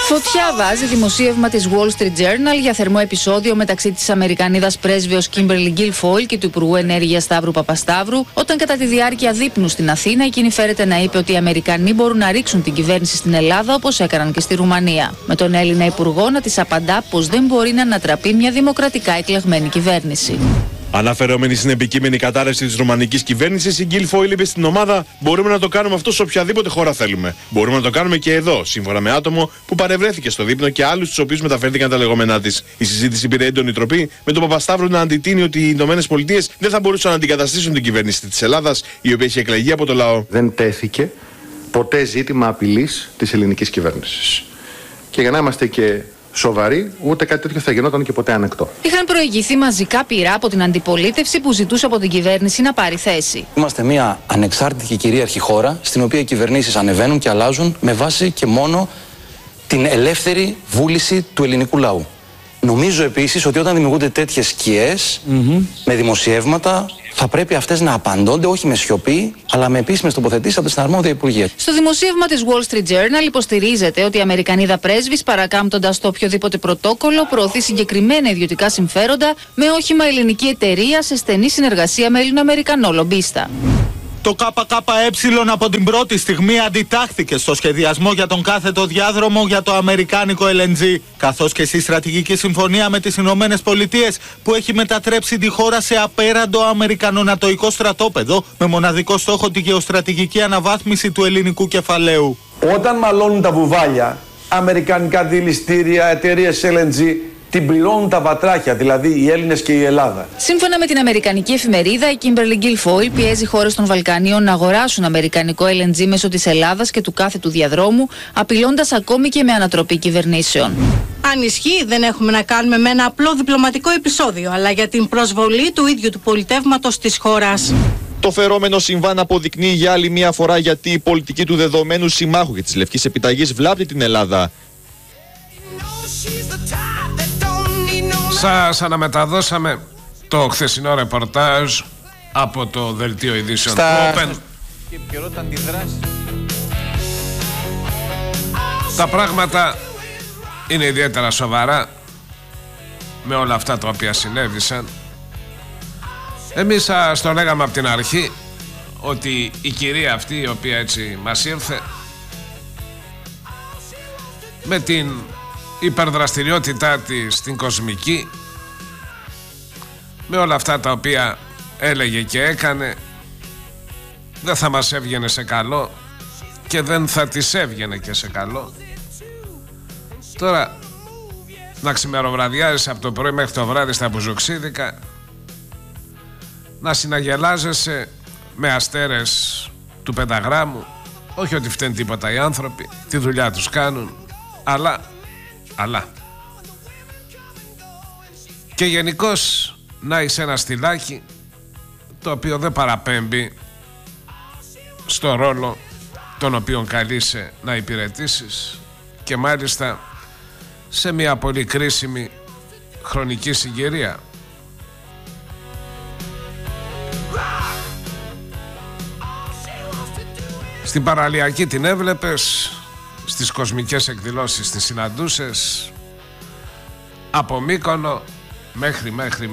Φωτιά βάζει δημοσίευμα της Wall Street Journal για θερμό επεισόδιο μεταξύ της Αμερικανίδας πρέσβεως Kimberly Guilfoyle και του Υπουργού Ενέργειας Σταύρου Παπασταύρου, όταν κατά τη διάρκεια δείπνου στην Αθήνα εκείνη φέρεται να είπε ότι οι Αμερικανοί μπορούν να ρίξουν την κυβέρνηση στην Ελλάδα όπως έκαναν και στη Ρουμανία. Με τον Έλληνα Υπουργό να της απαντά πως δεν μπορεί να ανατραπεί μια δημοκρατικά εκλεγμένη κυβέρνηση. Αναφερόμενη στην επικείμενη κατάρρευση της ρουμανικής κυβέρνησης, η Guilfoyle είπε στην ομάδα: μπορούμε να το κάνουμε αυτό σε οποιαδήποτε χώρα θέλουμε. Μπορούμε να το κάνουμε και εδώ, σύμφωνα με άτομο που παρευρέθηκε στο δείπνο και άλλους στους οποίους μεταφέρθηκαν τα λεγόμενά της. Η συζήτηση πήρε έντονη τροπή, με τον Παπασταύρου να αντιτείνει ότι οι Ηνωμένες Πολιτείες δεν θα μπορούσαν να αντικαταστήσουν την κυβέρνηση της Ελλάδας, η οποία έχει εκλεγεί από το λαό. Δεν τέθηκε ποτέ ζήτημα απειλής της ελληνικής κυβέρνησης. Και για να είμαστε και σοβαροί, ούτε κάτι τέτοιο θα γινόταν και ποτέ ανεκτό. Είχαν προηγηθεί μαζικά πειρά από την αντιπολίτευση που ζητούσε από την κυβέρνηση να πάρει θέση. Είμαστε μια ανεξάρτητη και κυρίαρχη χώρα, στην οποία οι κυβερνήσεις ανεβαίνουν και αλλάζουν με βάση και μόνο την ελεύθερη βούληση του ελληνικού λαού. Νομίζω επίσης ότι όταν δημιουργούνται τέτοιες σκιές με δημοσιεύματα, θα πρέπει αυτές να απαντώνται όχι με σιωπή, αλλά με επίσημες τοποθετήσεις από την αρμόδια Υπουργεία. Στο δημοσίευμα της Wall Street Journal υποστηρίζεται ότι η Αμερικανίδα πρέσβης, παρακάμπτοντας το οποιοδήποτε πρωτόκολλο, προωθεί συγκεκριμένα ιδιωτικά συμφέροντα με όχημα ελληνική εταιρεία σε στενή συνεργασία με Ελληνοαμερικανό λομπίστα. Το ΚΚΕ από την πρώτη στιγμή αντιτάχθηκε στο σχεδιασμό για τον κάθετο διάδρομο για το αμερικάνικο LNG, καθώς και στη στρατηγική συμφωνία με τις Ηνωμένες Πολιτείες που έχει μετατρέψει τη χώρα σε απέραντο αμερικανονατοϊκό στρατόπεδο με μοναδικό στόχο τη γεωστρατηγική αναβάθμιση του ελληνικού κεφαλαίου. Όταν μαλώνουν τα βουβάλια, αμερικανικά δηληστήρια, εταιρείες LNG, την πληρώνουν τα βατράχια, δηλαδή οι Έλληνες και η Ελλάδα. Σύμφωνα με την αμερικανική εφημερίδα, η Kimberly Guilfoyle πιέζει χώρες των Βαλκανίων να αγοράσουν αμερικανικό LNG μέσω της Ελλάδας και του κάθετου διαδρόμου, απειλώντας ακόμη και με ανατροπή κυβερνήσεων. Αν ισχύει, δεν έχουμε να κάνουμε με ένα απλό διπλωματικό επεισόδιο, αλλά για την προσβολή του ίδιου του πολιτεύματος της χώρας. Το φερόμενο συμβάν αποδεικνύει για άλλη μία φορά γιατί η πολιτική του δεδομένου συμμάχου και της Λευκής Επιταγής βλάπτει την Ελλάδα. Σας αναμεταδώσαμε το χθεσινό ρεπορτάζ από το δελτίο ειδήσεων Open. Τα πράγματα είναι ιδιαίτερα σοβαρά με όλα αυτά τα οποία συνέβησαν. Εμείς σας το λέγαμε από την αρχή ότι η κυρία αυτή η οποία έτσι μας ήρθε με την υπερδραστηριότητά της στην κοσμική, με όλα αυτά τα οποία έλεγε και έκανε, δεν θα μας έβγαινε σε καλό και δεν θα της έβγαινε και σε καλό. Τώρα να ξημεροβραδιάζεις από το πρωί μέχρι το βράδυ στα μπουζουξίδικα, να συναγελάζεσαι με αστέρες του πενταγράμμου, όχι ότι φταίνουν τίποτα οι άνθρωποι, τη δουλειά τους κάνουν, αλλά και γενικώς να είσαι ένα στυλάκι το οποίο δεν παραπέμπει στο ρόλο τον οποίο καλείσαι να υπηρετήσεις, και μάλιστα σε μια πολύ κρίσιμη χρονική συγκυρία. Στην παραλιακή την έβλεπες, στις κοσμικές εκδηλώσεις τις συναντούσες, από Μύκονο μέχρι.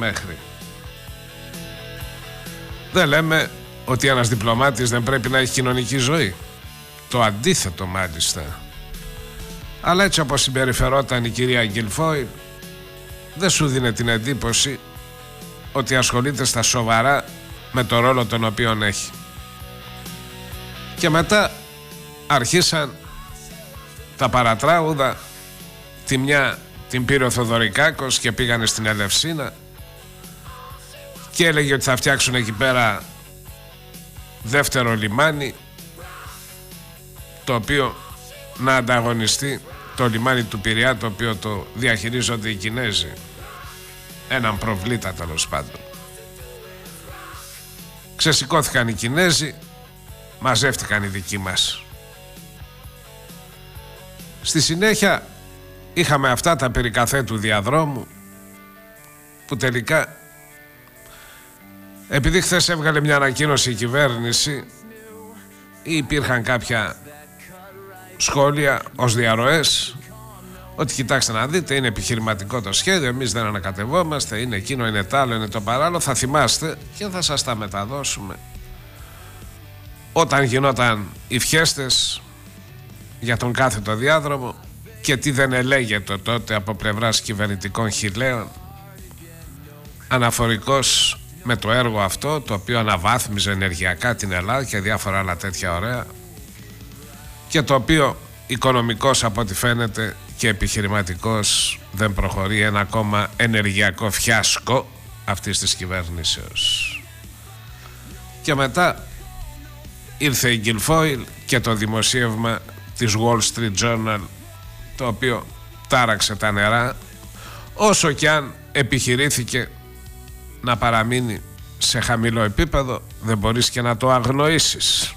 Δεν λέμε ότι ένας διπλωμάτης δεν πρέπει να έχει κοινωνική ζωή. Το αντίθετο μάλιστα. Αλλά έτσι όπως συμπεριφερόταν η κυρία Guilfoyle, δεν σου δίνει την εντύπωση ότι ασχολείται στα σοβαρά με το ρόλο τον οποίον έχει. Και μετά αρχίσαν τα παρατράγουδα. Τη μια την πήρε ο Θοδωρικάκος και πήγανε στην Ελευσίνα και έλεγε ότι θα φτιάξουν εκεί πέρα δεύτερο λιμάνι, το οποίο να ανταγωνιστεί το λιμάνι του Πειραιά, το οποίο το διαχειρίζονται οι Κινέζοι, έναν προβλήτα τέλος πάντων. Ξεσηκώθηκαν οι Κινέζοι, μαζεύτηκαν οι δικοί μας. Στη συνέχεια είχαμε αυτά τα περί καθέτου διαδρόμου, που τελικά, επειδή χθες έβγαλε μια ανακοίνωση η κυβέρνηση, ή υπήρχαν κάποια σχόλια ως διαρροές, ότι κοιτάξτε να δείτε, είναι επιχειρηματικό το σχέδιο, εμείς δεν ανακατευόμαστε, είναι εκείνο, είναι τ' άλλο, είναι το παράλληλο, θα θυμάστε και θα σας τα μεταδώσουμε. Όταν γινόταν οι φιέστες για τον κάθετο διάδρομο και τι δεν ελέγεται τότε από πλευράς κυβερνητικών χιλέων αναφορικός με το έργο αυτό, το οποίο αναβάθμιζε ενεργειακά την Ελλάδα και διάφορα άλλα τέτοια ωραία, και το οποίο οικονομικός από ό,τι φαίνεται και επιχειρηματικός δεν προχωρεί, ένα ακόμα ενεργειακό φιάσκο αυτής της κυβέρνησεως. Και μετά ήρθε η Guilfoyle και το δημοσίευμα της Wall Street Journal, το οποίο τάραξε τα νερά, όσο και αν επιχειρήθηκε να παραμείνει σε χαμηλό επίπεδο, δεν μπορείς και να το αγνοήσεις.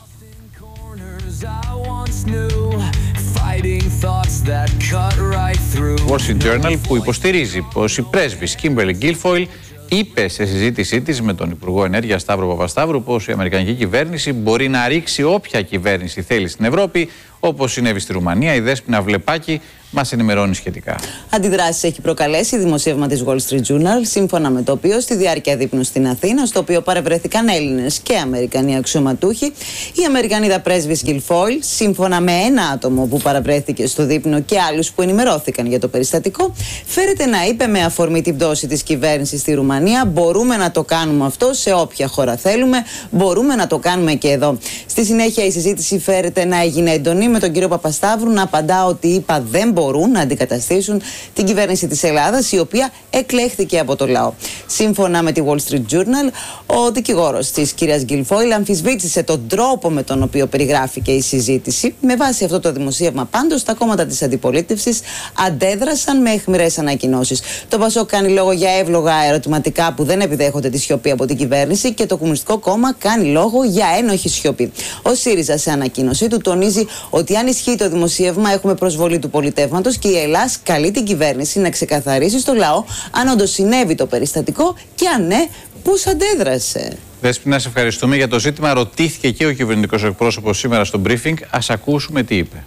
Wall Street Journal, που υποστηρίζει πως η πρέσβης Kimberly Guilfoyle είπε σε συζήτησή της με τον Υπουργό Ενέργειας Σταύρο Παπασταύρου πως η αμερικανική κυβέρνηση μπορεί να ρίξει όποια κυβέρνηση θέλει στην Ευρώπη, όπως συνέβη στη Ρουμανία. Η Δέσποινα Βλεπάκη μας ενημερώνει σχετικά. Αντιδράσεις έχει προκαλέσει δημοσίευμα της Wall Street Journal, σύμφωνα με το οποίο στη διάρκεια δείπνου στην Αθήνα, στο οποίο παρευρέθηκαν Έλληνες και Αμερικανοί αξιωματούχοι, η Αμερικανίδα πρέσβης Guilfoyle, σύμφωνα με ένα άτομο που παραβρέθηκε στο δείπνο και άλλους που ενημερώθηκαν για το περιστατικό, φέρεται να είπε με αφορμή την πτώση της κυβέρνησης στη Ρουμανία: μπορούμε να το κάνουμε αυτό σε όποια χώρα θέλουμε, μπορούμε να το κάνουμε και εδώ. Στη συνέχεια η συζήτηση φέρεται να έγινε έντονη, με τον κύριο Παπασταύρου να απαντά ότι είπα δεν μπορούν να αντικαταστήσουν την κυβέρνηση της Ελλάδας, η οποία εκλέχθηκε από το λαό. Σύμφωνα με τη Wall Street Journal, ο δικηγόρος της κυρίας Guilfoyle αμφισβήτησε τον τρόπο με τον οποίο περιγράφηκε η συζήτηση. Με βάση αυτό το δημοσίευμα, πάντως, τα κόμματα της αντιπολίτευσης αντέδρασαν με αιχμηρές ανακοινώσεις. Το ΠΑΣΟΚ κάνει λόγο για εύλογα ερωτηματικά που δεν επιδέχονται τη σιωπή από την κυβέρνηση και το Κομμουνιστικό Κόμμα κάνει λόγο για ένοχη σιωπή. Ο ΣΥΡΙΖΑ, σε ανακοίνωσή του, τονίζει ότι αν ισχύει το δημοσίευμα, έχουμε προσβολή του πολιτεύματος και η Ελλάς καλεί την κυβέρνηση να ξεκαθαρίσει στο λαό αν όντως συνέβη το περιστατικό και αν ναι, πώς αντέδρασε. Δέσποινα, σε ευχαριστούμε. Για το ζήτημα ρωτήθηκε και ο κυβερνητικός εκπρόσωπος σήμερα στο briefing. Ας ακούσουμε τι είπε.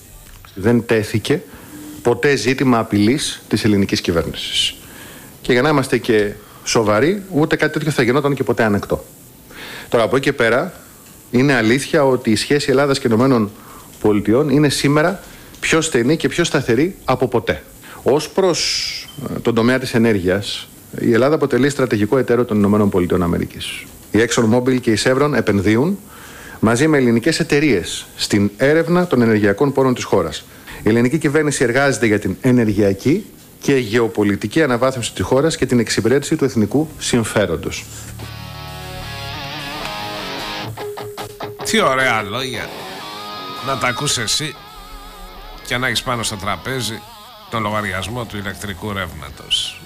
Δεν τέθηκε ποτέ ζήτημα απειλής της ελληνικής κυβέρνησης. Και για να είμαστε και σοβαροί, ούτε κάτι τέτοιο θα γινόταν και ποτέ ανεκτό. Τώρα, από εκεί και πέρα, είναι αλήθεια ότι η σχέση Ελλάδας και Ηνωμένων Πολιτειών είναι σήμερα πιο στενή και πιο σταθερή από ποτέ. Ως προς τον τομέα της ενέργειας, η Ελλάδα αποτελεί στρατηγικό εταίρο των Ηνωμένων Πολιτειών Αμερικής. Η ExxonMobil και η Chevron επενδύουν μαζί με ελληνικές εταιρείες στην έρευνα των ενεργειακών πόρων της χώρας. Η ελληνική κυβέρνηση εργάζεται για την ενεργειακή και γεωπολιτική αναβάθμιση της χώρας και την εξυπηρέτηση του εθνικού συμφέροντος. Τι ωραία λόγια να τα ακούς εσύ και να έχεις πάνω στο τραπέζι τον λογαριασμό του ηλεκτρικού ρεύματος,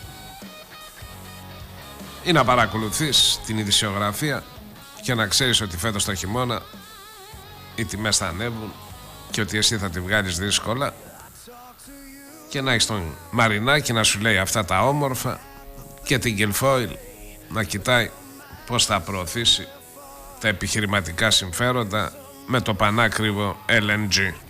ή να παρακολουθείς την ειδησιογραφία και να ξέρεις ότι φέτος το χειμώνα οι τιμές θα ανέβουν και ότι εσύ θα τη βγάλεις δύσκολα, και να έχεις τον Μαρινάκη να σου λέει αυτά τα όμορφα και την Guilfoyle να κοιτάει πώς θα προωθήσει τα επιχειρηματικά συμφέροντα με το πανάκριβο LNG.